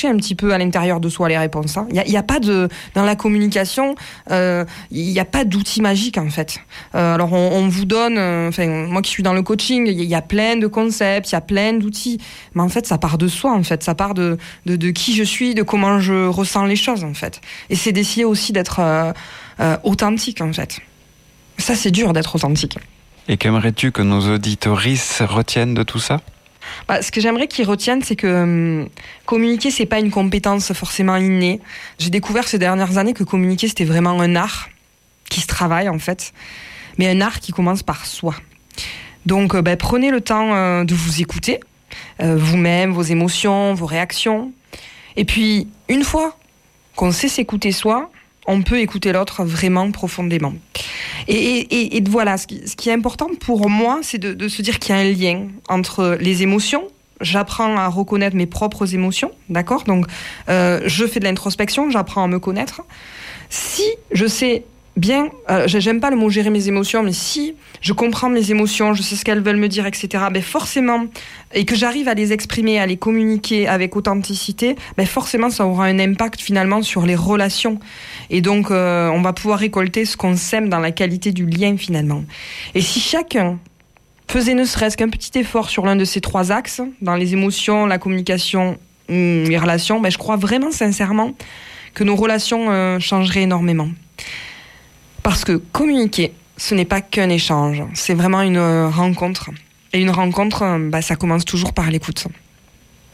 chercher un petit peu à l'intérieur de soi les réponses. Il y a pas dans la communication, il y a pas d'outils magiques en fait. Alors on vous donne, moi qui suis dans le coaching, il y a plein de concepts, il y a plein d'outils, mais en fait ça part de soi en fait, ça part de qui je suis, de comment je ressens les choses en fait. Et c'est d'essayer aussi d'être authentique en fait. Ça c'est dur d'être authentique. Et qu'aimerais-tu que nos auditorices retiennent de tout ça ? Ce que j'aimerais qu'ils retiennent, c'est que communiquer, c'est pas une compétence forcément innée. J'ai découvert ces dernières années que communiquer, c'était vraiment un art qui se travaille en fait, mais un art qui commence par soi. Donc prenez le temps de vous écouter, vous-même, vos émotions, vos réactions. Et puis, une fois qu'on sait s'écouter soi, on peut écouter l'autre vraiment profondément. Et voilà, ce qui est important pour moi, c'est de se dire qu'il y a un lien entre les émotions. J'apprends à reconnaître mes propres émotions, d'accord ? Donc, je fais de l'introspection, j'apprends à me connaître. Si je sais bien, j'aime pas le mot gérer mes émotions, mais si je comprends mes émotions, je sais ce qu'elles veulent me dire, etc., forcément, et que j'arrive à les exprimer, à les communiquer avec authenticité, forcément, ça aura un impact finalement sur les relations. Et donc, on va pouvoir récolter ce qu'on sème dans la qualité du lien finalement. Et si chacun faisait ne serait-ce qu'un petit effort sur l'un de ces 3 axes, dans les émotions, la communication, les relations, je crois vraiment sincèrement que nos relations changeraient énormément. Parce que communiquer, ce n'est pas qu'un échange, c'est vraiment une rencontre. Et une rencontre, ça commence toujours par l'écoute.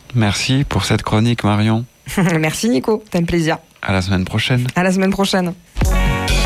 Merci pour cette chronique, Marion. Merci Nico, c'était un plaisir. À la semaine prochaine. À la semaine prochaine.